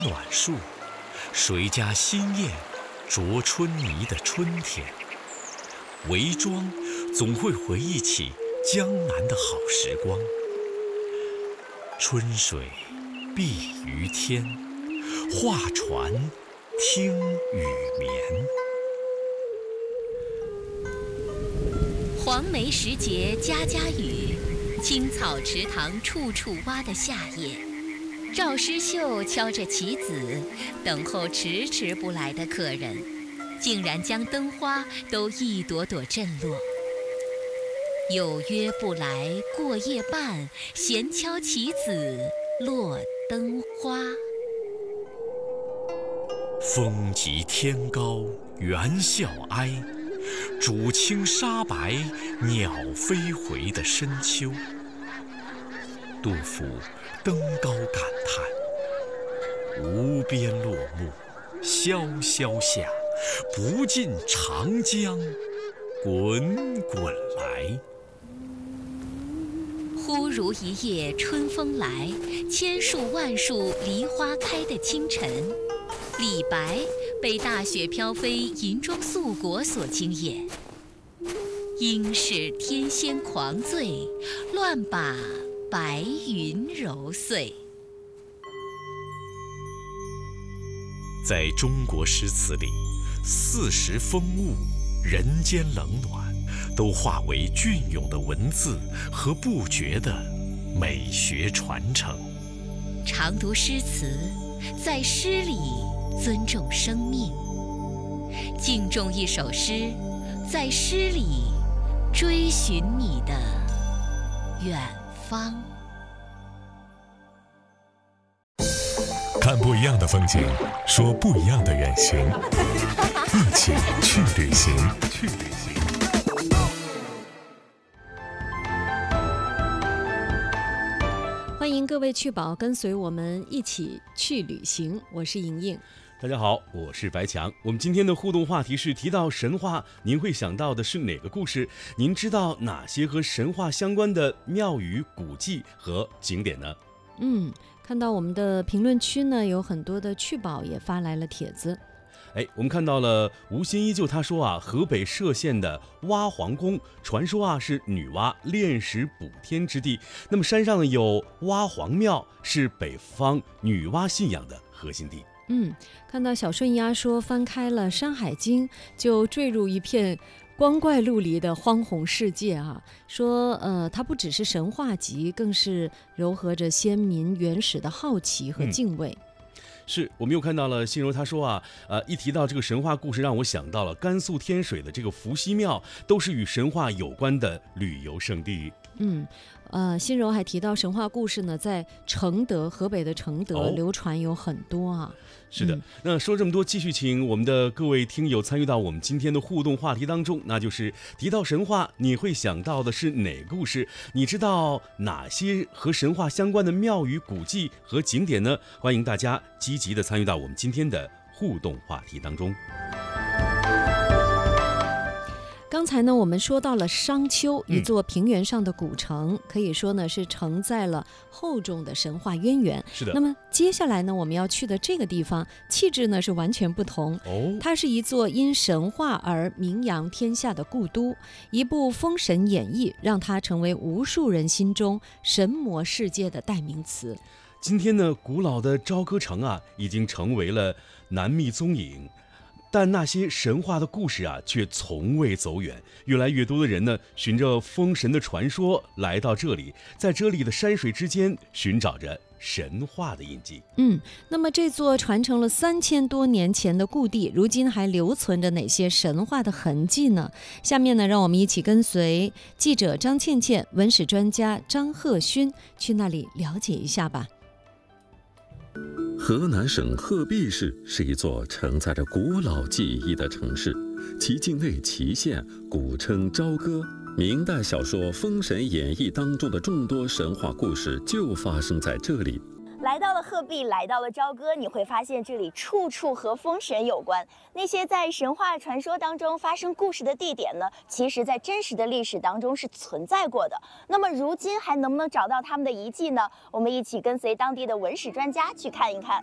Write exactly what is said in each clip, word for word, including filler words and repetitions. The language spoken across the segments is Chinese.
暖树，谁家新燕啄春泥的春天。围庄总会回忆起江南的好时光。春水碧于天，画船听雨眠。 黄梅时节家家雨，青草池塘处处蛙的夏夜。赵诗绣敲着棋子，等候迟迟不来的客人，竟然将灯花都一朵朵震落。有约不来过夜半，闲敲棋子落灯花。 风急天高猿啸哀，渚清沙白鸟飞回的深秋。杜甫登高感叹：无边落木萧萧下，不尽长江滚滚来。 忽如一夜春风来，千树万树梨花开的清晨。李白被大雪飘飞银装素裹所惊艳，应是天仙狂醉，乱把白云揉碎。 在中国诗词里，四时风物、人间冷暖，都化为隽永的文字和不绝的美学传承。 常读诗词，在诗里尊重生命；敬重一首诗，在诗里追寻你的远方。 看不一样的风景，说不一样的远行，一起去旅行。去旅行。 欢迎各位趣宝跟随我们一起去旅行，我是莹莹。 大家好，我是白强。我们今天的互动话题是：提到神话，您会想到的是哪个故事？您知道哪些和神话相关的庙宇、古迹和景点呢？ 嗯，看到我们的评论区呢，有很多的趣宝也发来了帖子。 哎，我们看到了无心依旧，他说啊，河北涉县的蛙皇宫，传说啊是女娲炼石补天之地。那么山上呢有蛙皇庙，是北方女娲信仰的核心地。 嗯，看到小顺鸭说，翻开了《山海经》，就坠入一片光怪陆离的荒洪世界啊。说，呃，它不只是神话集，更是糅合着先民原始的好奇和敬畏。嗯是我们又看到了信柔，他说啊，呃，一提到这个神话故事，让我想到了甘肃天水的这个伏羲庙，都是与神话有关的旅游胜地。 嗯，呃，信柔还提到神话故事呢，在承德，河北的承德、哦、流传有很多啊。 是的、 嗯， 那说这么多，继续请我们的各位听友参与到我们今天的互动话题当中，那就是提到神话，你会想到的是哪个故事？你知道哪些和神话相关的庙宇、古迹和景点呢？欢迎大家积极的参与到我们今天的互动话题当中。 刚才呢，我们说到了商丘，一座平原上的古城，嗯、可以说呢是承载了厚重的神话渊源。 是的。 那么接下来呢，我们要去的这个地方，气质呢是完全不同。 哦， 它是一座因神话而名扬天下的故都。一部《封神演义》让它成为无数人心中神魔世界的代名词。 今天呢，古老的朝歌城啊，已经成为了难觅踪影。但那些神话的故事啊，却从未走远。越来越多的人呢，循着封神的传说来到这里，在这里的山水之间寻找着神话的印记。 嗯，那么这座传承了三千多年前的故地，如今还留存着哪些神话的痕迹呢？下面呢，让我们一起跟随记者张倩倩、文史专家张鹤勋去那里了解一下吧。 河南省鹤壁市是一座承载着古老记忆的城市，其境内祁县古称朝歌。明代小说《封神演义》当中的众多神话故事就发生在这里。 来到了鹤壁，来到了朝歌，你会发现这里处处和封神有关。那些在神话传说当中发生故事的地点呢，其实在真实的历史当中是存在过的。那么如今还能不能找到他们的遗迹呢？我们一起跟随当地的文史专家去看一看。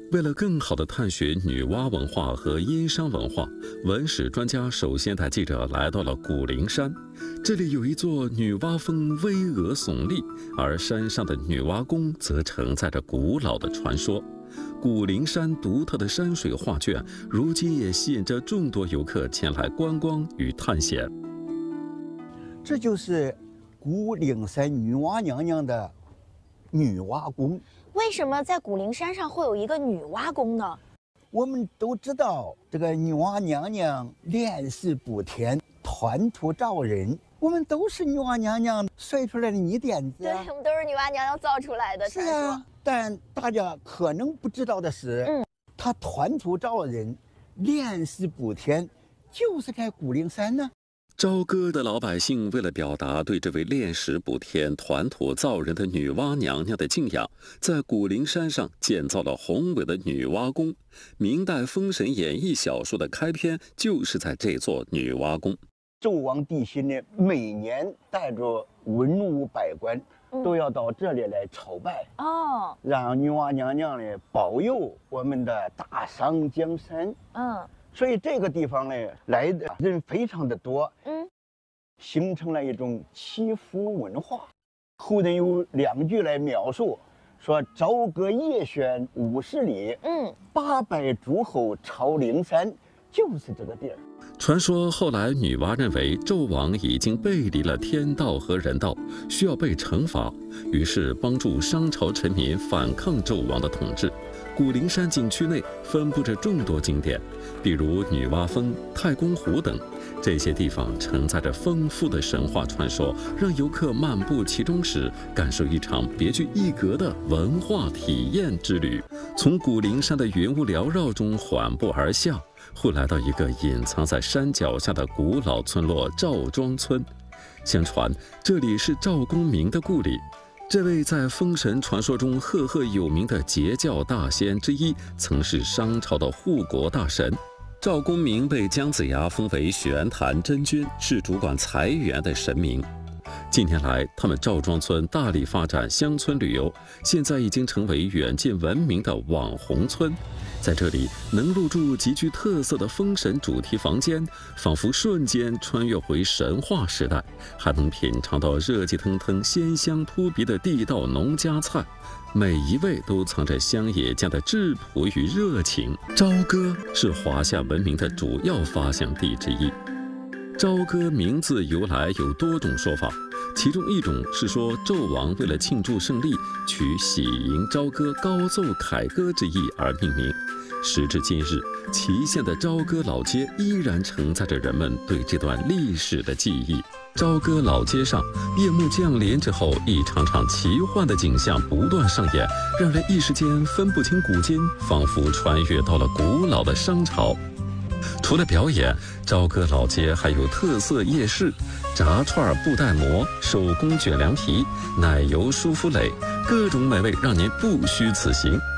为了更好地探寻女娲文化和殷商文化，文史专家首先带记者来到了古灵山。这里有一座女娲峰巍峨耸立，而山上的女娲宫则承载着古老的传说。古灵山独特的山水画卷，如今也吸引着众多游客前来观光与探险。 这就是古灵山女娲娘娘的女娲宫。 为什么在古灵山上会有一个女娲宫呢？ 我们都知道，这个女娲娘娘炼石补天，团土造人，我们都是女娲娘娘摔出来的泥点子。 对，我们都是女娲娘娘造出来的。 是啊，但大家可能不知道的是，嗯，她团土造人，炼石补天，就是在古灵山呢。 朝歌的老百姓为了表达对这位炼石补天、团土造人的女娲娘娘的敬仰，在古灵山上建造了宏伟的女娲宫。明代《封神演义》小说的开篇就是在这座女娲宫。 纣王帝辛呢，每年带着文武百官都要到这里来朝拜，哦，让女娲娘娘呢保佑我们的大商江山。嗯。所以这个地方呢，来的人非常的多，嗯，形成了一种祈福文化。后人有两句来描述，说朝歌夜轩五十里，嗯，八百诸侯朝灵山，就是这个地儿。 传说后来女娲认为纣王已经背离了天道和人道，需要被惩罚，于是帮助商朝臣民反抗纣王的统治。古灵山景区内分布着众多景点，比如女娲峰、太公湖等。这些地方承载着丰富的神话传说，让游客漫步其中时，感受一场别具一格的文化体验之旅。从古灵山的云雾缭绕中缓步而下，会来到一个隐藏在山脚下的古老村落赵庄村。相传这里是赵公明的故里。这位在封神传说中赫赫有名的截教大仙之一，曾是商朝的护国大神。赵公明被姜子牙封为玄坛真君，是主管财源的神明。近年来，他们赵庄村大力发展乡村旅游，现在已经成为远近闻名的网红村。在这里能入住极具特色的封神主题房间，仿佛瞬间穿越回神话时代，还能品尝到热气腾腾、鲜香扑鼻的地道农家菜，每一味都藏着乡野间的质朴与热情。朝歌是华夏文明的主要发祥地之一。朝歌名字由来有多种说法，其中一种是说纣王为了庆祝胜利，取喜迎朝歌、高奏凯歌之意而命名。时至今日，祁县的朝歌老街依然承载着人们对这段历史的记忆。朝歌老街上，夜幕降临之后，一场场奇幻的景象不断上演，让人一时间分不清古今，仿佛穿越到了古老的商朝。除了表演，朝歌老街还有特色夜市，炸串、布袋馍、手工卷凉皮、奶油舒芙蕾，各种美味让您不虚此行。